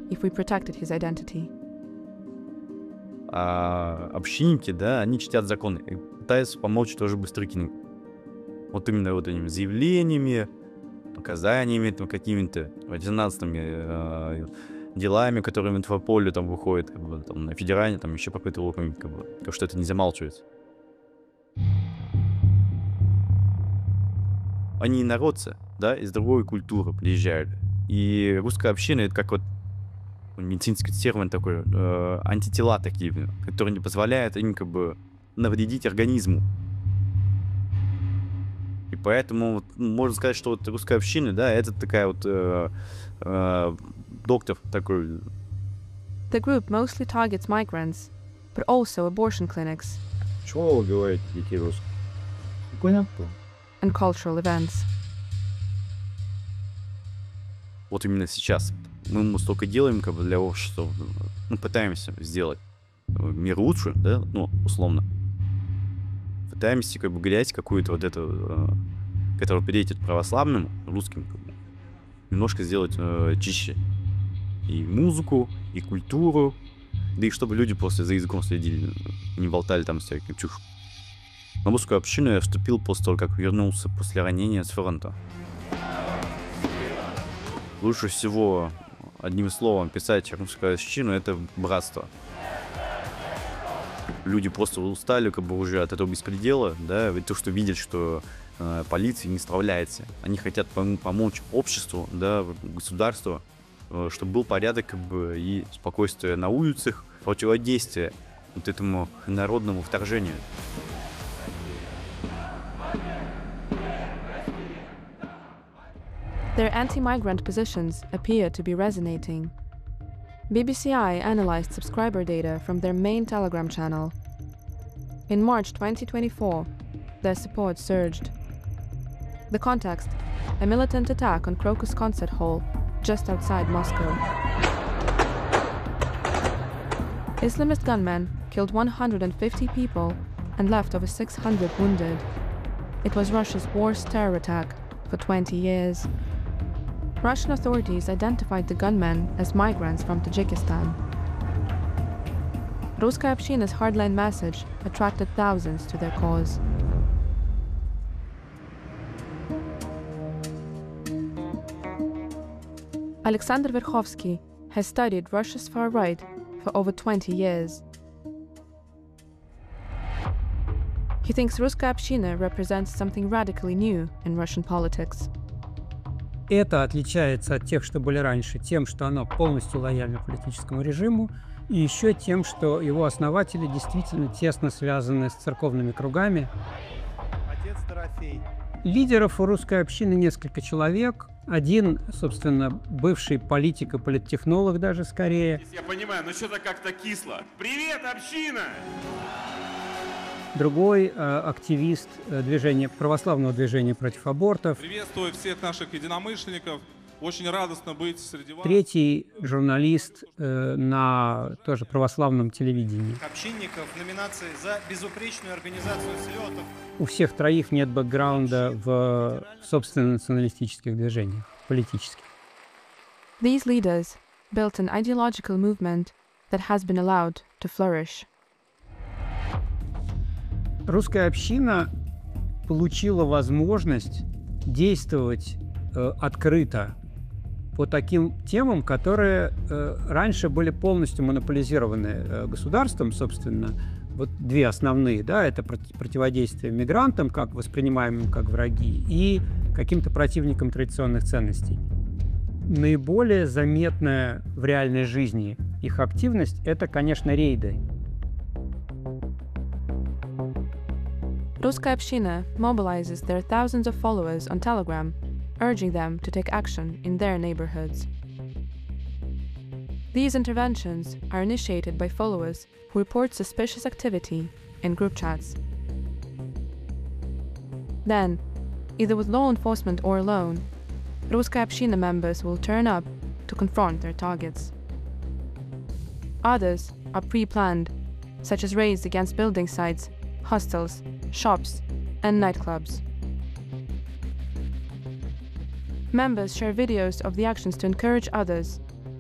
if we protected his identity. А общинники, да, они чтят законы и пытаются помочь тоже Быстрыкину. Вот именно вот этими заявлениями, показаниями там, какими-то резонансными делами, которые в инфополе там выходят, как бы, там, на федеральне, там еще по какой-то уровне, как бы, потому что это не замалчивается. Они инородцы, да, из другой культуры приезжают. И русская община — это как вот медицинский термин такой, антитела такие, которые не позволяют им как бы навредить организму. И поэтому вот, можно сказать, что вот русская община, да, это такая вот доктор такой. The group mostly targets migrants, but also abortion clinics. Чего вы говорите, детей русских? Понятно. And cultural events. Вот именно сейчас. Мы столько делаем как бы для общества, ну, пытаемся сделать мир лучше, да, ну, условно. Пытаемся как бы грязь какую-то вот эту, которая перейдет православным, русским, как бы, немножко сделать чище. И музыку, и культуру, да и чтобы люди просто за языком следили, не болтали там всякие чушь. На русскую общину я вступил после того, как вернулся после ранения с фронта. Лучше всего, одним словом, писать русскую общину — это братство. Люди просто устали как бы уже от этого беспредела, да, ведь то, что видят, что полиция не справляется. Они хотят помочь обществу, да, государству, чтобы был порядок как бы, и спокойствие на улицах, противодействие вот этому народному вторжению. Their anti-migrant positions appear to be resonating. BBCI analyzed subscriber data from their main Telegram channel. In March 2024, their support surged. The context: a militant attack on Crocus Concert Hall, just outside Moscow. Islamist gunmen killed 150 people and left over 600 wounded. It was Russia's worst terror attack for 20 years. Russian authorities identified the gunmen as migrants from Tajikistan. Ruskaya Общina's hardline message attracted thousands to their cause. Alexander Verkhovsky has studied Russia's far right for over 20 years. He thinks Ruskaya Общina represents something radically new in Russian politics. Это отличается от тех, что были раньше, тем, что оно полностью лояльно политическому режиму, и еще тем, что его основатели действительно тесно связаны с церковными кругами. Отец Дорофей. Лидеров у русской общины несколько человек. Один, собственно, бывший политик и политтехнолог даже скорее. Я понимаю, но что-то как-то кисло. Привет, община! Другой активист православного движения против абортов. Приветствую всех наших единомышленников. Очень радостно быть среди вас. Третий журналист на тоже православном телевидении. Общинников в номинации за безупречную организацию слетов. У всех троих нет бэкграунда в собственно националистических движениях, политических. These leaders built an ideological movement that has been allowed to flourish. Русская община получила возможность действовать открыто по таким темам, которые раньше были полностью монополизированы государством, собственно. Вот две основные, да, это противодействие мигрантам, как воспринимаемым как враги, и каким-то противникам традиционных ценностей. Наиболее заметная в реальной жизни их активность – это, конечно, рейды. Ruskaya Общina mobilizes their thousands of followers on Telegram, urging them to take action in their neighborhoods. These interventions are initiated by followers who report suspicious activity in group chats. Then, either with law enforcement or alone, Ruskaya Общina members will turn up to confront their targets. Others are pre-planned, such as raids against building sites, hostels, shops, and nightclubs. Members share videos of the actions to encourage others